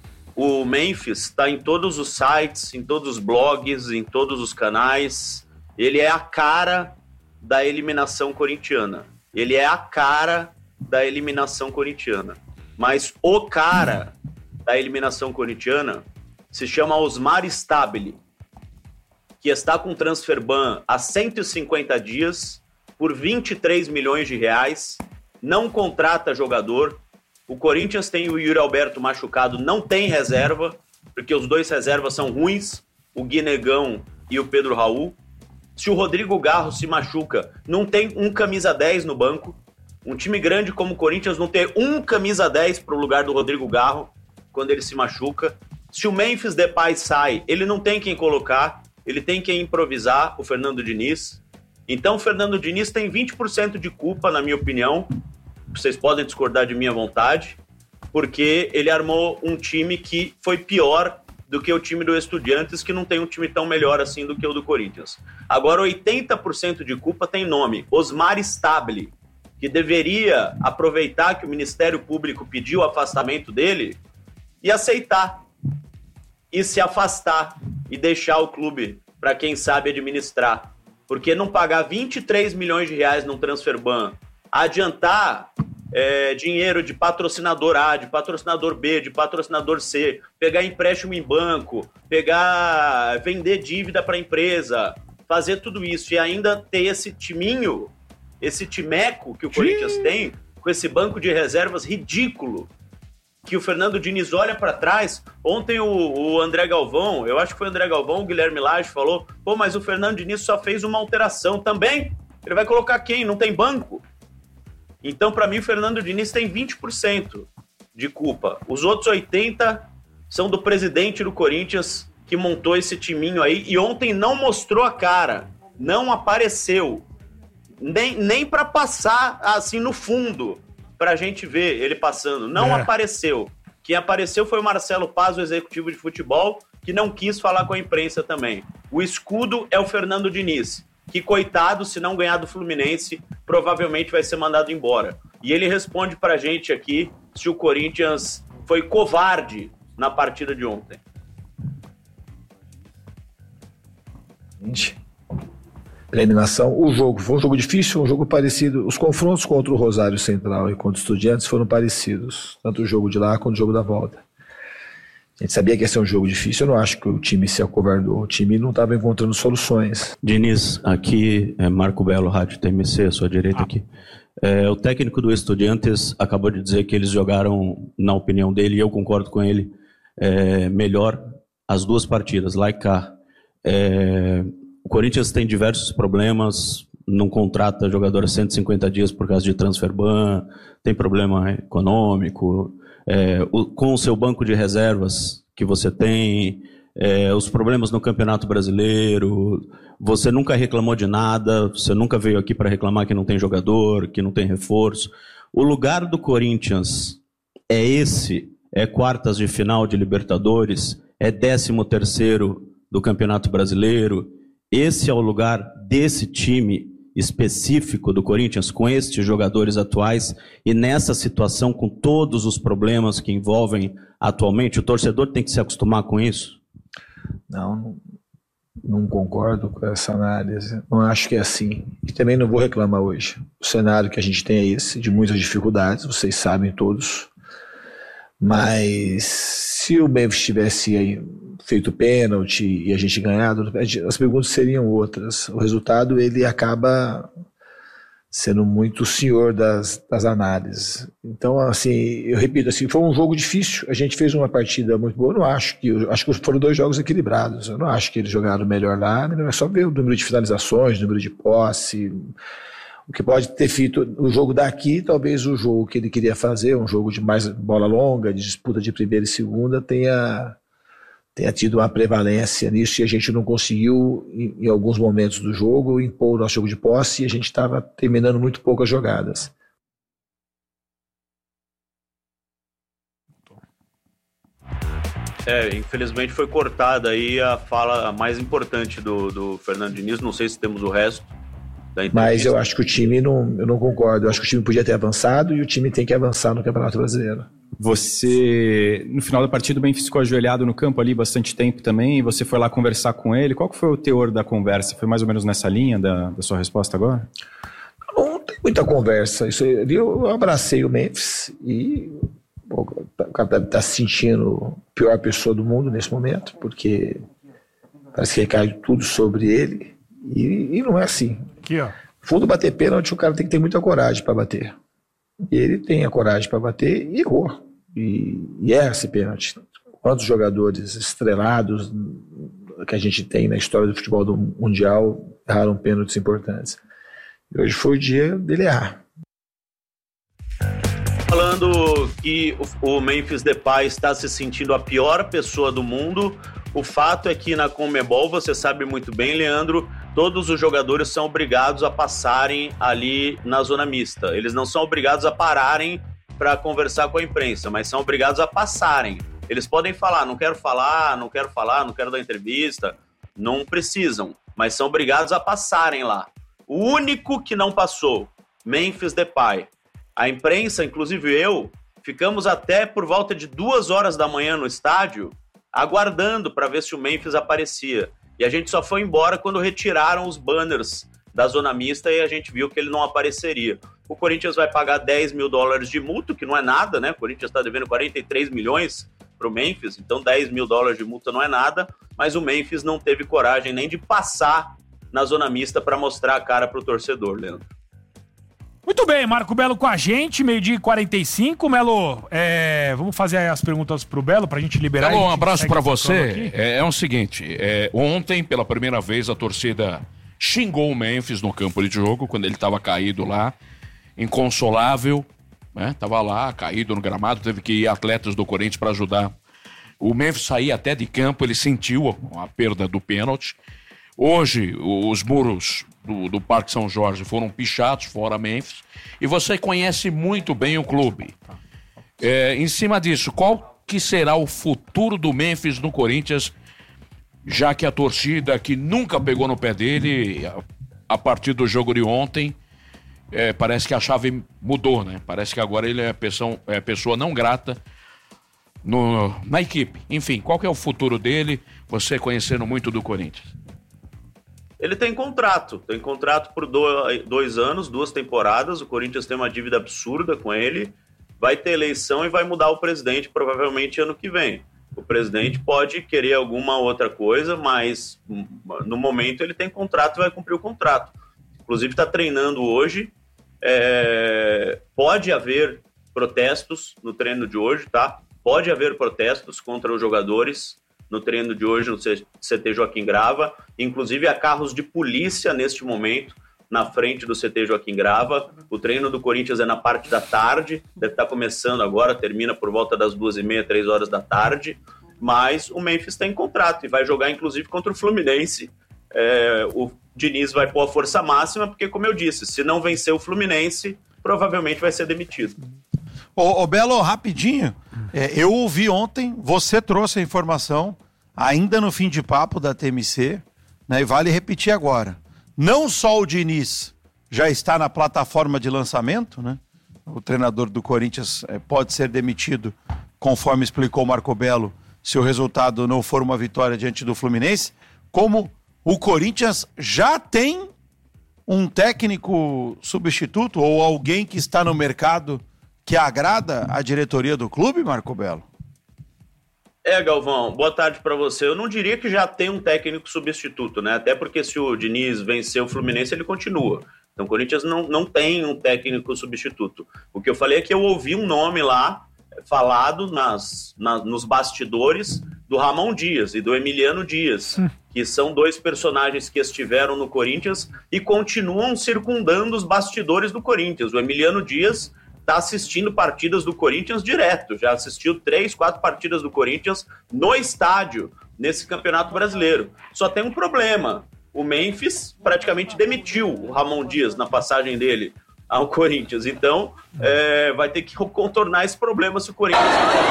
O Memphis está em todos os sites, em todos os blogs, em todos os canais. Ele é a cara da eliminação corintiana. Ele é a cara da eliminação corintiana. Mas o cara da eliminação corintiana se chama Osmar Stabile, que está com transfer ban há cento e cinquenta dias, por vinte e três milhões de reais, não contrata jogador. O Corinthians tem o Yuri Alberto machucado, não tem reserva, porque os dois reservas são ruins, o Guinegão e o Pedro Raul. Se o Rodrigo Garro se machuca, não tem um camisa dez no banco. Um time grande como o Corinthians não tem um camisa dez para o lugar do Rodrigo Garro quando ele se machuca. Se o Memphis Depay sai, ele não tem quem colocar, ele tem quem improvisar, o Fernando Diniz. Então o Fernando Diniz tem vinte por cento de culpa, na minha opinião. Vocês podem discordar de mim à vontade, porque ele armou um time que foi pior do que o time do Estudiantes, que não tem um time tão melhor assim do que o do Corinthians. Agora, oitenta por cento de culpa tem nome, Osmar Stabile, que deveria aproveitar que o Ministério Público pediu o afastamento dele e aceitar, e se afastar, e deixar o clube para quem sabe administrar. Porque não pagar vinte e três milhões de reais num transfer ban, adiantar é, dinheiro de patrocinador A, de patrocinador B, de patrocinador C, pegar empréstimo em banco, pegar, vender dívida para a empresa, fazer tudo isso e ainda ter esse timinho, esse timeco que o Corinthians tem, com esse banco de reservas ridículo, que o Fernando Diniz olha para trás. Ontem o, o André Galvão, eu acho que foi o André Galvão, o Guilherme Lage falou, pô, mas o Fernando Diniz só fez uma alteração também. Ele vai colocar quem? Não tem banco? Então, para mim, o Fernando Diniz tem vinte por cento de culpa. Os outros oitenta por cento são do presidente do Corinthians, que montou esse timinho aí, e ontem não mostrou a cara, não apareceu, nem, nem para passar assim no fundo, pra gente ver ele passando. Não é. apareceu. Quem apareceu foi o Marcelo Paz, o executivo de futebol, que não quis falar com a imprensa também. O escudo é o Fernando Diniz, que, coitado, se não ganhar do Fluminense, provavelmente vai ser mandado embora. E ele responde pra gente aqui se o Corinthians foi covarde na partida de ontem. Eliminação, o jogo foi um jogo difícil, um jogo parecido. Os confrontos contra o Rosário Central e contra os Estudiantes foram parecidos, tanto o jogo de lá quanto o jogo da volta. A gente sabia que ia ser um jogo difícil, eu não acho que o time se acovardou, o time não estava encontrando soluções. Diniz, aqui é Marco Belo, Rádio T M C, à sua direita aqui. É, o técnico do Estudiantes acabou de dizer que eles jogaram, na opinião dele, e eu concordo com ele, é, melhor as duas partidas, lá e cá. É, o Corinthians tem diversos problemas, não contrata jogador a cento e cinquenta dias por causa de transfer ban, tem problema econômico, é, o, com o seu banco de reservas que você tem, é, os problemas no Campeonato Brasileiro, você nunca reclamou de nada, você nunca veio aqui para reclamar que não tem jogador, que não tem reforço. O lugar do Corinthians é esse, é quartas de final de Libertadores, é décimo terceiro do Campeonato Brasileiro. Esse é o lugar desse time específico do Corinthians, com estes jogadores atuais, e nessa situação, com todos os problemas que envolvem atualmente, o torcedor tem que se acostumar com isso? Não, Não concordo com essa análise. Não acho que é assim. E também não vou reclamar hoje. O cenário que a gente tem é esse, de muitas dificuldades, vocês sabem todos. Mas se o Memphis tivesse aí feito pênalti e a gente ganhado, as perguntas seriam outras. O resultado, ele acaba sendo muito o senhor das, das análises. Então, assim, eu repito, assim, foi um jogo difícil, a gente fez uma partida muito boa, eu não acho que, eu acho que foram dois jogos equilibrados, eu não acho que eles jogaram melhor lá, é só ver o número de finalizações, o número de posse, o que pode ter feito o jogo daqui, talvez o jogo que ele queria fazer, um jogo de mais bola longa, de disputa de primeira e segunda, tenha... tenha tido uma prevalência nisso e a gente não conseguiu, em, em alguns momentos do jogo, impor o nosso jogo de posse e a gente estava terminando muito poucas jogadas. É, infelizmente foi cortada aí a fala mais importante do, do Fernando Diniz, não sei se temos o resto da entrevista. Mas eu acho que o time, não, eu não concordo, eu acho que o time podia ter avançado e o time tem que avançar no Campeonato Brasileiro. Você, no final da partida, o Memphis ficou ajoelhado no campo ali bastante tempo também, e você foi lá conversar com ele. Qual que foi o teor da conversa? Foi mais ou menos nessa linha da, da sua resposta agora? Não tem muita conversa. Isso, eu abracei o Memphis e pô, o cara deve estar se sentindo a pior pessoa do mundo nesse momento, porque parece que recai tudo sobre ele, e, e não é assim. Aqui, ó. Fundo bater pênalti, o cara tem que ter muita coragem para bater. E ele tem a coragem para bater e errou. E, e é esse pênalti. Quantos jogadores estrelados que a gente tem na história do futebol do mundial erraram pênaltis importantes. E hoje foi o dia dele errar. Falando que o Memphis Depay está se sentindo a pior pessoa do mundo, o fato é que na Conmebol, você sabe muito bem, Leandro, todos os jogadores são obrigados a passarem ali na zona mista. Eles não são obrigados a pararem para conversar com a imprensa, mas são obrigados a passarem. Eles podem falar, não quero falar, não quero falar, não quero dar entrevista, não precisam, mas são obrigados a passarem lá. O único que não passou, Memphis Depay. A imprensa, inclusive eu, ficamos até por volta de duas horas da manhã no estádio, aguardando para ver se o Memphis aparecia. E a gente só foi embora quando retiraram os banners da zona mista e a gente viu que ele não apareceria. O Corinthians vai pagar dez mil dólares de multa, que não é nada, né? O Corinthians está devendo quarenta e três milhões para o Memphis, então dez mil dólares de multa não é nada, mas o Memphis não teve coragem nem de passar na zona mista para mostrar a cara para o torcedor, Leandro. Muito bem, Marco Belo com a gente, meio-dia e quarenta e cinco. Melo, é, vamos fazer as perguntas pro Belo pra gente liberar. Belo, um abraço pra você. É, é o seguinte, é, ontem, pela primeira vez, a torcida xingou o Memphis no campo de jogo, quando ele tava caído lá, inconsolável, né? Tava lá, caído no gramado, teve que ir atletas do Corinthians pra ajudar. O Memphis saía até de campo, ele sentiu a perda do pênalti. Hoje, os muros do, do Parque São Jorge foram pichados, fora Memphis, e você conhece muito bem o clube. É, em cima disso, qual que será o futuro do Memphis no Corinthians, já que a torcida que nunca pegou no pé dele, a, a partir do jogo de ontem, é, parece que a chave mudou, né? Parece que agora ele é pessoa, é pessoa não grata no, na equipe. Enfim, qual que é o futuro dele, você conhecendo muito do Corinthians? Ele tem contrato, tem contrato por dois anos, duas temporadas, o Corinthians tem uma dívida absurda com ele, vai ter eleição e vai mudar o presidente provavelmente ano que vem. O presidente pode querer alguma outra coisa, mas no momento ele tem contrato e vai cumprir o contrato. Inclusive está treinando hoje, é... pode haver protestos no treino de hoje, tá? Pode haver protestos contra os jogadores no treino de hoje no C T Joaquim Grava, inclusive há carros de polícia neste momento na frente do C T Joaquim Grava. O treino do Corinthians é na parte da tarde, deve estar começando agora, termina por volta das duas e meia, três horas da tarde, mas o Memphis tem contrato e vai jogar inclusive contra o Fluminense. É, o Diniz vai pôr a força máxima, porque como eu disse, se não vencer o Fluminense, provavelmente vai ser demitido. Ô, ô Belo, rapidinho, é, eu ouvi ontem, você trouxe a informação, ainda no fim de papo da T M C, né, e vale repetir agora. Não só o Diniz já está na plataforma de lançamento, né? O treinador do Corinthians é, pode ser demitido, conforme explicou o Marco Belo, se o resultado não for uma vitória diante do Fluminense, como o Corinthians já tem um técnico substituto ou alguém que está no mercado que agrada a diretoria do clube, Marco Belo? É, Galvão, boa tarde para você. Eu não diria que já tem um técnico substituto, né? Até porque se o Diniz vencer o Fluminense, ele continua. Então o Corinthians não, não tem um técnico substituto. O que eu falei é que eu ouvi um nome lá falado nas, na, nos bastidores do Ramon Dias e do Emiliano Dias, hum. que são dois personagens que estiveram no Corinthians e continuam circundando os bastidores do Corinthians. O Emiliano Dias está assistindo partidas do Corinthians direto, já assistiu três, quatro partidas do Corinthians no estádio, nesse Campeonato Brasileiro. Só tem um problema, o Memphis praticamente demitiu o Ramon Dias na passagem dele ao Corinthians, então é, vai ter que contornar esse problema se o Corinthians...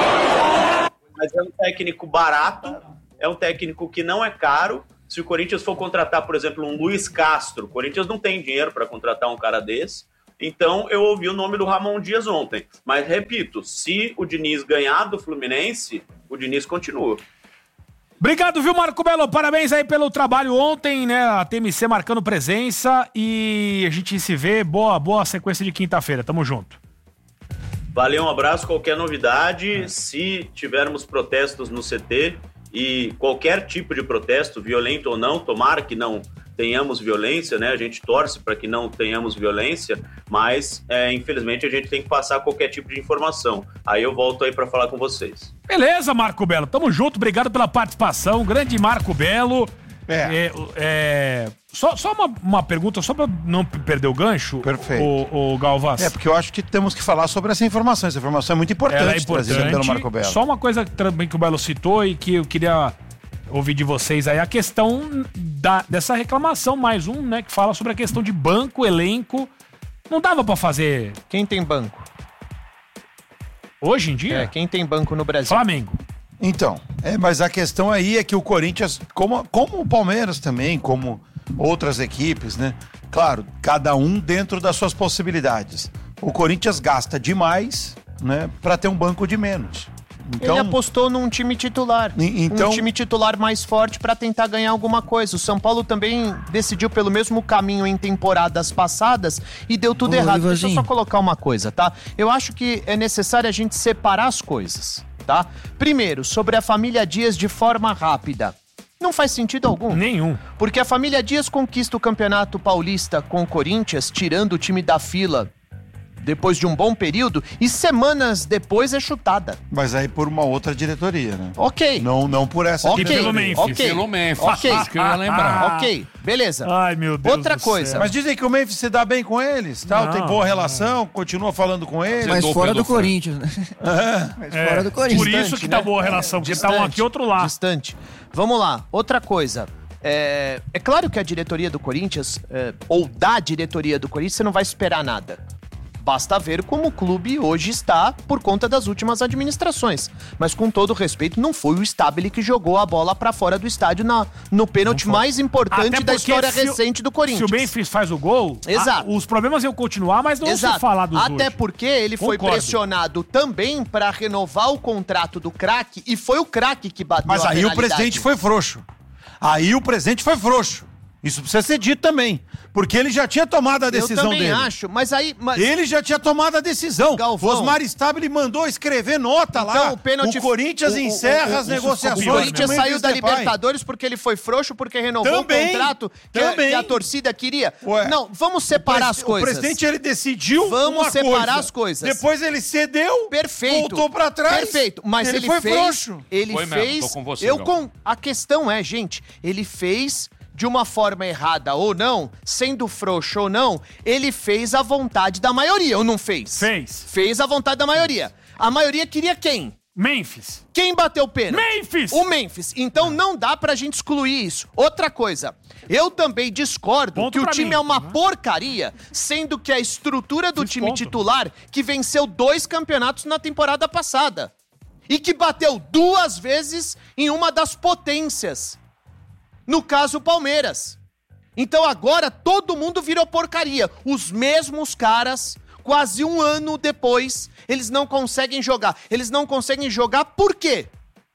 Mas é um técnico barato, é um técnico que não é caro. Se o Corinthians for contratar, por exemplo, um Luiz Castro, o Corinthians não tem dinheiro para contratar um cara desse. Então, eu ouvi o nome do Ramon Dias ontem. Mas, repito, se o Diniz ganhar do Fluminense, o Diniz continua. Obrigado, viu, Marco Belo? Parabéns aí pelo trabalho ontem, né? A T M C marcando presença e a gente se vê. Boa, boa sequência de quinta-feira. Tamo junto. Valeu, um abraço. Qualquer novidade, se tivermos protestos no C T e qualquer tipo de protesto, violento ou não, tomara que não tenhamos violência, né? A gente torce para que não tenhamos violência, mas é, infelizmente a gente tem que passar qualquer tipo de informação. Aí eu volto aí para falar com vocês. Beleza, Marco Belo. Tamo junto. Obrigado pela participação. Grande Marco Belo. É. É, é, só só uma, uma pergunta, só para não perder o gancho. Perfeito. O, o Galvas. É, porque eu acho que temos que falar sobre essa informação. Essa informação é muito importante, Ela é importante trazida pelo Marco Belo. Só uma coisa também que o Belo citou e que eu queria ouvir de vocês aí, a questão da, dessa reclamação, mais um, né, que fala sobre a questão de banco, elenco. Não dava pra fazer... Quem tem banco? Hoje em dia? É, quem tem banco no Brasil? Flamengo. Então, é, mas a questão aí é que o Corinthians, como, como o Palmeiras também, como outras equipes, né? Claro, cada um dentro das suas possibilidades. O Corinthians gasta demais, né, pra ter um banco de menos. Então, ele apostou num time titular, então, um time titular mais forte para tentar ganhar alguma coisa. O São Paulo também decidiu pelo mesmo caminho em temporadas passadas e deu tudo Ô, errado. Ivazinho. Deixa eu só colocar uma coisa, tá? Eu acho que é necessário a gente separar as coisas, tá? Primeiro, sobre a família Dias de forma rápida. Não faz sentido algum. Nenhum. Porque a família Dias conquista o Campeonato Paulista com o Corinthians, tirando o time da fila depois de um bom período, e semanas depois é chutada. Mas aí por uma outra diretoria, né? Ok. Não, não por essa Ok. Pelo Memphis. Ok. Pelo Memphis. Ok. Isso que eu ia lembrar. Ok, beleza. Ai, meu Deus Outra do coisa. céu. Mas dizem que o Memphis se dá bem com eles, tal, Não, tem boa relação, continua falando com eles. Mas Zedou fora pelo do Corinthians, né? É. Mas É, fora do Corinthians. por isso Distante, que tá né? boa a relação, porque tá um Distante, aqui, outro lá. Distante. Vamos lá, outra coisa. É, é claro que a diretoria do Corinthians, é, ou da diretoria do Corinthians, você não vai esperar nada. Basta ver como o clube hoje está por conta das últimas administrações. Mas com todo respeito, não foi o Stabile que jogou a bola pra fora do estádio na, no pênalti mais importante Até da porque história se o- recente do Se Corinthians. o Memphis faz o gol, Exato. a- os problemas iam continuar, mas não vão Exato. se falar dos Até hoje. porque ele foi Concordo. pressionado também para renovar o contrato do craque e foi o craque que bateu Mas a aí o penalidade. presidente foi frouxo. Aí o presidente foi frouxo. Isso precisa ser dito também. Porque ele já tinha tomado a decisão Eu também dele. acho, mas aí... Mas... Ele já tinha tomado a decisão. Galvão. Osmar Stabile mandou escrever nota lá. Então, o pênalti... O Corinthians o- o- encerra o- as o- negociações. O Corinthians com o saiu Memphis da Depay. Libertadores porque ele foi frouxo, porque renovou Também, o contrato que, a- também. que a torcida queria. Ué, Não, vamos separar o pres- as coisas. O presidente, ele decidiu Vamos uma separar coisa. as coisas. Depois ele cedeu, Perfeito. voltou pra trás. Perfeito, mas ele, ele foi fez... frouxo. Ele Foi mesmo, fez... tô com você, eu Galvão. com... A questão é, gente, ele fez... de uma forma errada ou não, sendo frouxo ou não, ele fez a vontade da maioria, ou não fez? Fez. Fez a vontade da maioria. A maioria queria quem? Memphis. Quem bateu o pênalti? Memphis! O Memphis. Então não dá pra gente excluir isso. Outra coisa, eu também discordo Ponto que o pra time mim, é uma né? porcaria, sendo que a estrutura do time ponto. titular, que venceu dois campeonatos na temporada passada, e que bateu duas vezes em uma das potências. No caso, o Palmeiras. Então agora todo mundo virou porcaria. Os mesmos caras, quase um ano depois, eles não conseguem jogar. Eles não conseguem jogar por quê?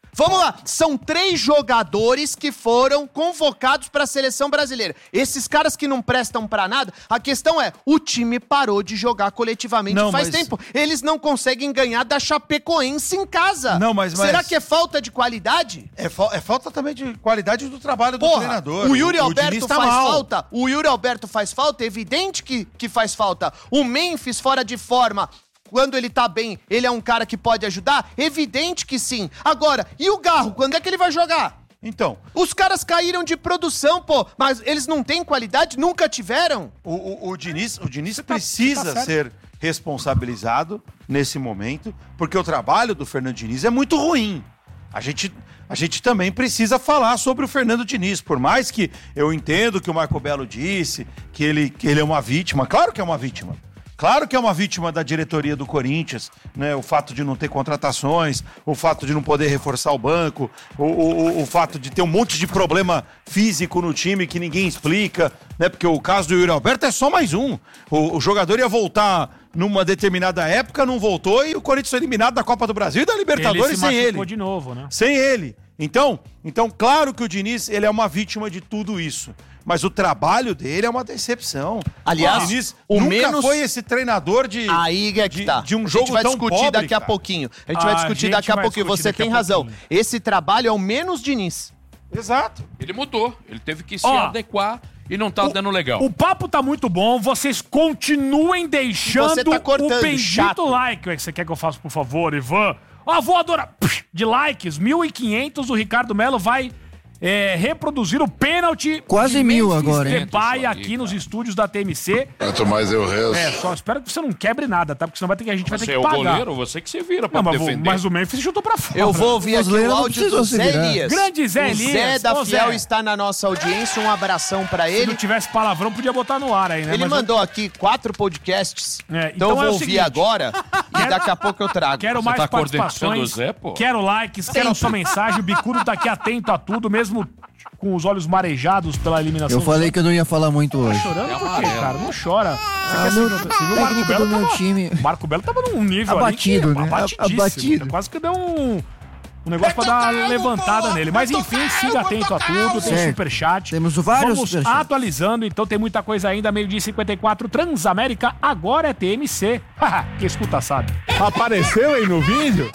Vamos lá, são três jogadores que foram convocados para a seleção brasileira. Esses caras que não prestam pra nada, a questão é, o time parou de jogar coletivamente não, faz mas... tempo. Eles não conseguem ganhar da Chapecoense em casa. Não, mas, mas... Será que é falta de qualidade? É, fa- é falta também de qualidade do trabalho do Porra, treinador. O Yuri o, Alberto o tá faz mal. falta. O Yuri Alberto faz falta, é evidente que, que faz falta. O Memphis fora de forma... Quando ele tá bem, ele é um cara que pode ajudar? Evidente que sim. Agora, e o Garro? Quando é que ele vai jogar? Então... Os caras caíram de produção, pô. Mas eles não têm qualidade? Nunca tiveram? O, o, o Diniz, o Diniz precisa tá ser responsabilizado nesse momento, porque o trabalho do Fernando Diniz é muito ruim. A gente... A gente também precisa falar sobre o Fernando Diniz, por mais que eu entendo que o Marco Belo disse que ele, que ele é uma vítima. Claro que é uma vítima. Claro que é uma vítima da diretoria do Corinthians, né? O fato de não ter contratações, o fato de não poder reforçar o banco, o, o, o fato de ter um monte de problema físico no time que ninguém explica, né? Porque o caso do Yuri Alberto é só mais um. O, o jogador ia voltar numa determinada época, não voltou e o Corinthians foi eliminado da Copa do Brasil e da Libertadores sem ele. Ele de novo, né? Sem ele. Então, então, claro que o Diniz, ele é uma vítima de tudo isso. Mas o trabalho dele é uma decepção. Aliás, o Diniz o nunca menos... foi esse treinador de, Aí é que de, tá. de um jogo tão A gente vai discutir pobre, daqui cara. a pouquinho. A gente Ah, vai discutir gente daqui a vai pouquinho. discutir Você daqui a tem razão. pouquinho. Esse trabalho é o menos Diniz. Exato. Ele mudou. Ele teve que se Ó, adequar e não tá o, dando legal. O papo tá muito bom. Vocês continuem deixando Você tá cortando, o bendito chato. like. O que você quer que eu faça, por favor, Ivan? Ó, a voadora de likes, mil e quinhentos. O Ricardo Melo vai... É, reproduzir o pênalti quase de mil Memphis agora, hein? Depay aqui nos estúdios da T M C. Quanto mais eu rezo. É, só espero que você não quebre nada, tá? Porque senão vai ter que, a gente vai ter Você que é o pagar. goleiro, você que se vira pra Não, mas, defender. mas o Memphis chutou pra fora. Eu vou ouvir aqui o áudio do Zé Elias. Grande Zé Elias. O Zé da Ô, Fiel Zé. está na nossa audiência. Um abração pra Se ele. não tivesse palavrão, podia botar no ar aí, né? Ele Mas mandou aqui quatro podcasts. É, então, então eu vou é o ouvir seguinte. agora e daqui a pouco eu trago. Quero Você mais tá participações, coordenando o Zé, pô? quero likes, quero a sua mensagem. O Bicudo tá aqui atento a tudo, mesmo com os olhos marejados pela eliminação. Eu falei que eu não ia falar muito hoje. Tá chorando por quê, cara? Não chora. Você Ah, quer meu seguir- você viu o Marco técnico Belo do meu tava- time. O Marco Belo tava num nível Abatido, ali que, né? abatidíssimo. Abatido. Quase que deu um, um negócio pra dar uma levantada nele. Mas enfim, siga atento a tudo. Tem Certo. superchat. Temos vários Vamos superchats. atualizando, então tem muita coisa ainda. Meio-dia e cinquenta e quatro, Transamérica, agora é T M C. Haha, quem escuta sabe. Apareceu aí no vídeo?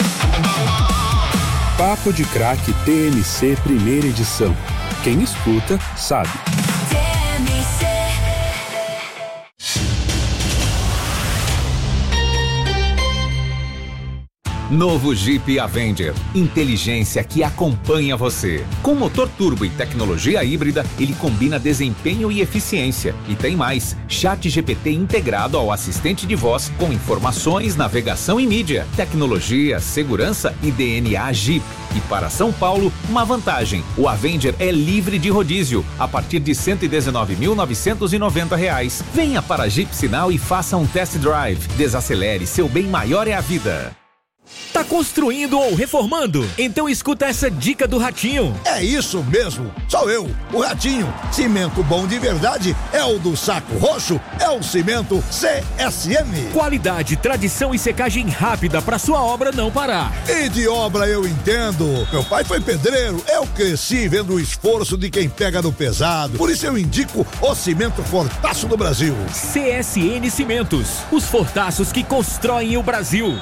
Papo de Craque T M C primeira edição. Quem escuta, sabe. Novo Jeep Avenger. Inteligência que acompanha você. Com motor turbo e tecnologia híbrida, ele combina desempenho e eficiência. E tem mais, Chat G P T integrado ao assistente de voz com informações, navegação e mídia. Tecnologia, segurança e D N A Jeep. E para São Paulo, uma vantagem. O Avenger é livre de rodízio, a partir de cento e dezenove mil novecentos e noventa reais. Venha para a Jeep Sinal e faça um test drive. Desacelere, seu bem maior é a vida. Tá construindo ou reformando? Então escuta essa dica do Ratinho. É isso mesmo, sou eu, o Ratinho. Cimento bom de verdade é o do Saco Roxo, é o Cimento C S M. Qualidade, tradição e secagem rápida para sua obra não parar. E de obra eu entendo. Meu pai foi pedreiro, eu cresci vendo o esforço de quem pega no pesado. Por isso eu indico o Cimento Fortaço do Brasil. C S N Cimentos, os fortaços que constroem o Brasil.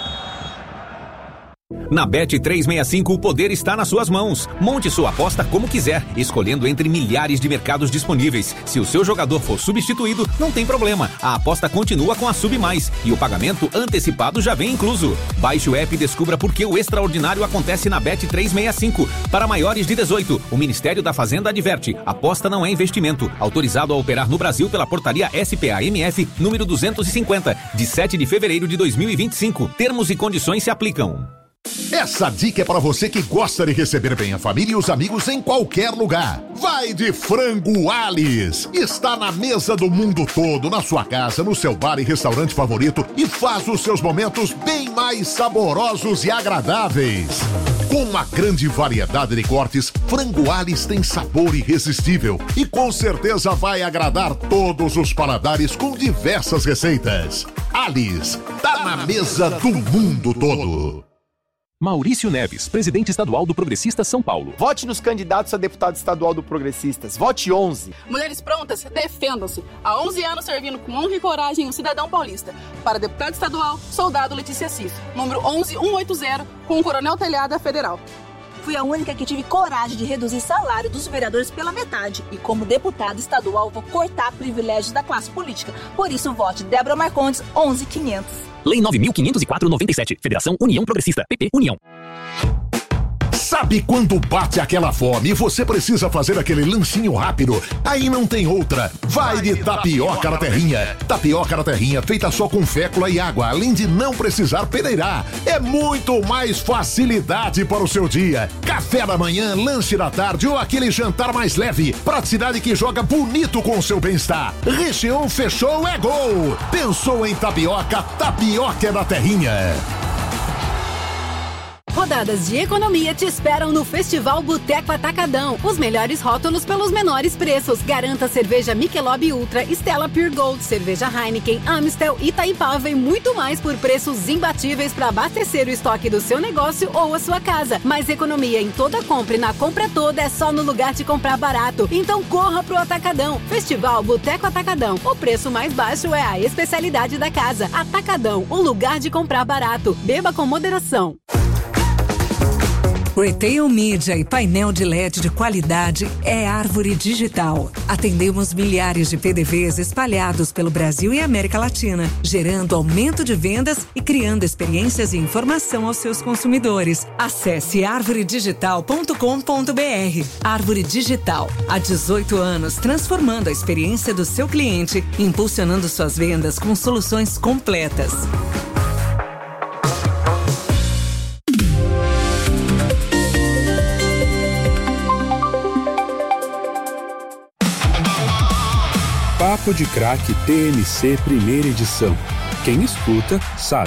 Na Bet trezentos e sessenta e cinco o poder está nas suas mãos. Monte sua aposta como quiser, escolhendo entre milhares de mercados disponíveis. Se o seu jogador for substituído, não tem problema. A aposta continua com a Sub Mais e o pagamento antecipado já vem incluso. Baixe o app e descubra por que o extraordinário acontece na Bet trezentos e sessenta e cinco. Para maiores de dezoito, o Ministério da Fazenda adverte: aposta não é investimento. Autorizado a operar no Brasil pela portaria S P A M F número duzentos e cinquenta, de sete de fevereiro de dois mil e vinte e cinco. Termos e condições se aplicam. Essa dica é para você que gosta de receber bem a família e os amigos em qualquer lugar. Vai de Frango Alice. Está na mesa do mundo todo, na sua casa, no seu bar e restaurante favorito e faz os seus momentos bem mais saborosos e agradáveis. Com uma grande variedade de cortes, Frango Alice tem sabor irresistível e com certeza vai agradar todos os paladares com diversas receitas. Alice, tá na mesa do mundo todo. Maurício Neves, presidente estadual do Progressistas São Paulo. Vote nos candidatos a deputado estadual do Progressistas. Vote onze. Mulheres prontas, defendam-se. Há onze anos servindo com honra e coragem um cidadão paulista. Para deputado estadual, soldado Letícia Cis. Número onze mil cento e oitenta, com o Coronel Telhada Federal. Fui a única que tive coragem de reduzir salário dos vereadores pela metade. E como deputada estadual, vou cortar privilégios da classe política. Por isso, vote Débora Marcondes, onze mil e quinhentos. Lei nove mil quinhentos e quatro, noventa e sete. Federação União Progressista. P P União. Sabe quando bate aquela fome e você precisa fazer aquele lanchinho rápido? Aí não tem outra. Vai de tapioca na terrinha. Tapioca na terrinha feita só com fécula e água, além de não precisar peneirar. É muito mais facilidade para o seu dia. Café da manhã, lanche da tarde ou aquele jantar mais leve. Praticidade que joga bonito com o seu bem-estar. Recheou, fechou, é gol. Pensou em tapioca? Tapioca é da terrinha. Rodadas de economia te esperam no Festival Boteco Atacadão. Os melhores rótulos pelos menores preços. Garanta cerveja Michelob Ultra, Stella Pure Gold, cerveja Heineken, Amstel, Itaipava e muito mais por preços imbatíveis para abastecer o estoque do seu negócio ou a sua casa. Mais economia em toda compra e na compra toda é só no lugar de comprar barato. Então corra pro Atacadão. Festival Boteco Atacadão. O preço mais baixo é a especialidade da casa. Atacadão, o lugar de comprar barato. Beba com moderação. Retail Media e painel de L E D de qualidade é Árvore Digital. Atendemos milhares de P D Vs espalhados pelo Brasil e América Latina, gerando aumento de vendas e criando experiências e informação aos seus consumidores. Acesse árvore digital ponto com ponto b r. Árvore Digital, há dezoito anos, transformando a experiência do seu cliente, impulsionando suas vendas com soluções completas. Papo de Craque T M C primeira edição. Quem escuta, sabe.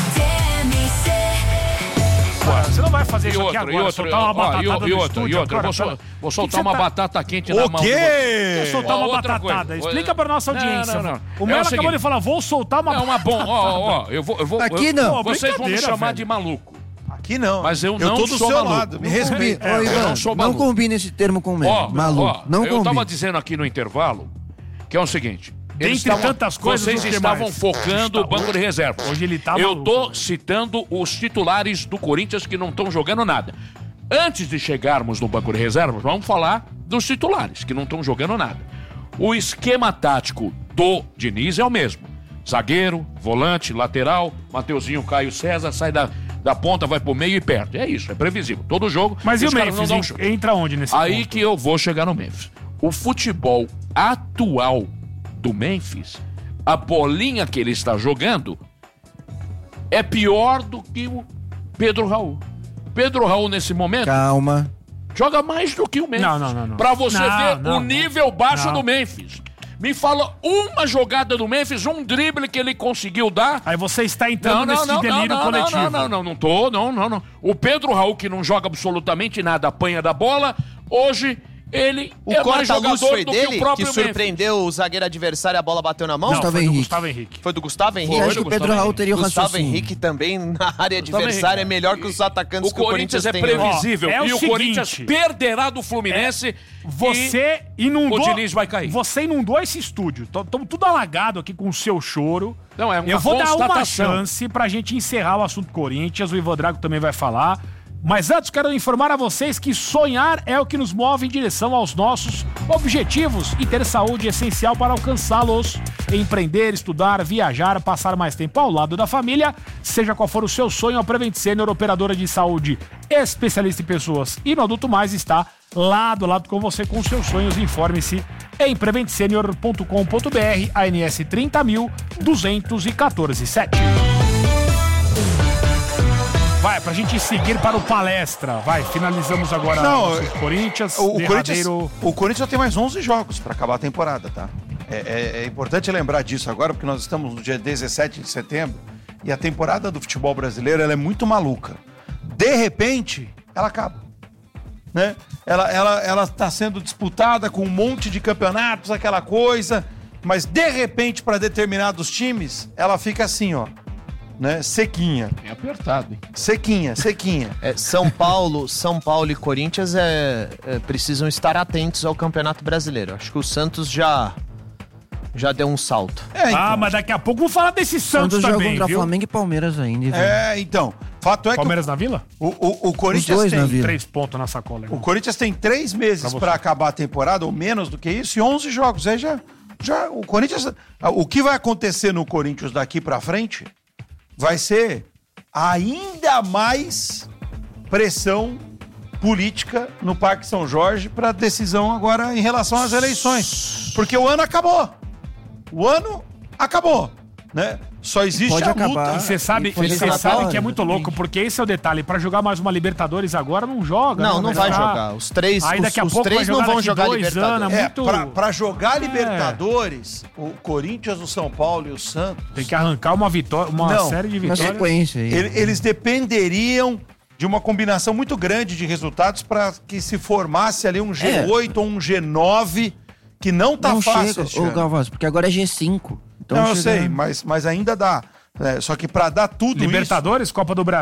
Você não vai fazer isso aqui outra, agora, outra, soltar uma ó, batata e, no e outra, estúdio e outra. agora, Vou, pera. vou soltar que uma tá... batata quente O na mão. quê? Quer soltar Ó, uma outra batatada. coisa. Explica pra nossa audiência. Não, não, não. O É Melo o acabou seguinte, de falar, vou soltar uma É uma batata. bom, ó, ó, eu vou, eu vou, Aqui eu, não. Vocês vão me Brincadeira, chamar velho. de maluco. Aqui não. Mas eu, Eu não tô do sou seu maluco. lado, me Não respeita. combina. Ô, É, eu Ivan, não sou não maluco. combina esse termo com o Melo. Ó, Maluco. ó, não eu combina. tava dizendo aqui no intervalo que é o seguinte. Dentre eles estavam- tantas coisas, vocês o que estavam mais? focando Está- o banco de reserva. Hoje ele tá Eu maluco. tô citando os titulares do Corinthians que não estão jogando nada. Antes de chegarmos no banco de reserva, vamos falar dos titulares que não estão jogando nada. O esquema tático do Diniz é o mesmo. Zagueiro, volante, lateral, Mateuzinho, Caio César, sai da, da ponta, vai pro meio e perde. É isso, é previsível. Todo jogo. Mas e o os caras não Memphis? dão en- chute. Entra onde nesse Aí ponto? que eu vou chegar no Memphis. O futebol atual do Memphis, a bolinha que ele está jogando, é pior do que o Pedro Raul. Pedro Raul, nesse momento, Calma. joga mais do que o Memphis. Não, não, não, não. Pra você Não, ver não, o nível baixo não. do Memphis. Me fala uma jogada do Memphis, um drible que ele conseguiu dar. Aí você está entrando Não, não, nesse não, delírio não, não, coletivo. não, não, não, não tô, não, não, não. O Pedro Raul, que não joga absolutamente nada, apanha da bola, hoje ele O é mais corta-luz jogador foi do que dele, o próprio que Memphis. surpreendeu o zagueiro adversário e a bola bateu na mão? Não, Gustavo foi do Henrique. Gustavo Henrique. Foi do Gustavo Henrique? Você acha que o Pedro Raul teria o Gustavo raciocínio? Henrique também na área Gustavo adversária é Henrique. melhor que os atacantes O que o Corinthians Corinthians é tem hoje. previsível. Ó, é o e o seguinte, Corinthians perderá do Fluminense. Você inundou. o Diniz vai cair. Você inundou esse estúdio. Estamos tudo alagado aqui com o seu choro. Não, é uma Eu vou dar uma constatação. chance pra gente encerrar o assunto Corinthians. O Ivan Drago também vai falar. Mas antes, quero informar a vocês que sonhar é o que nos move em direção aos nossos objetivos e ter saúde é essencial para alcançá-los. Empreender, estudar, viajar, passar mais tempo ao lado da família, seja qual for o seu sonho, a Prevent Senior, operadora de saúde especialista em pessoas e no adulto mais, está lado a lado com você com seus sonhos. Informe-se em prevent senior ponto com ponto b r, A N S trinta mil duzentos e quatorze sete. Vai, pra gente seguir para o palestra. Vai, finalizamos agora Não, o Corinthians. O, o Corinthians. derradeiro- O Corinthians só tem mais onze jogos para acabar a temporada, tá? É, é- é importante lembrar disso agora, porque nós estamos no dia dezessete de setembro e a temporada do futebol brasileiro ela é muito maluca. De repente, ela acaba. Né? Ela, ela, ela tá sendo disputada com um monte de campeonatos, aquela coisa, mas de repente, para determinados times, ela fica assim, ó. né? Sequinha. Bem apertado, hein? Sequinha, sequinha. É, São Paulo, São Paulo e Corinthians é, é, precisam estar atentos ao Campeonato Brasileiro. Acho que o Santos já, já deu um salto. É, então. Ah, mas daqui a pouco vamos falar desse Santos, Santos joga também, contra viu? Flamengo e Palmeiras ainda. viu? É, então. Fato é Palmeiras que na Vila? o, o, o Corinthians Os dois na tem Vila. Três pontos na sacola. o irmão. Corinthians tem três meses Pra você. para acabar a temporada, ou menos do que isso, e onze jogos. Aí já, já o Corinthians... O que vai acontecer no Corinthians daqui para frente vai ser ainda mais pressão política no Parque São Jorge para decisão agora em relação às eleições. Porque o ano acabou. O ano acabou, né? Só existe Pode a acabar. luta. E você sabe, Pode você acabar sabe agora, que é muito louco, porque esse é o detalhe. Pra jogar mais uma Libertadores agora, não joga. Não, né? não vai ficar- jogar. Os três, Aí os, daqui a os pouco três vai não vão daqui jogar dois Libertadores. anos, É, muito... pra, pra jogar É. Libertadores, o Corinthians, o São Paulo e o Santos... Tem que arrancar uma vitória, uma Não, série de Na vitórias. sequência aí. ele- eles dependeriam de uma combinação muito grande de resultados para que se formasse ali um G oito ou um G nove, que não tá não fácil chega, este ô ano. Galvão, porque agora é G cinco. Então Não, eu chega- sei, mas, mas ainda dá. É, só que para dar tudo Libertadores, Copa do Brasil.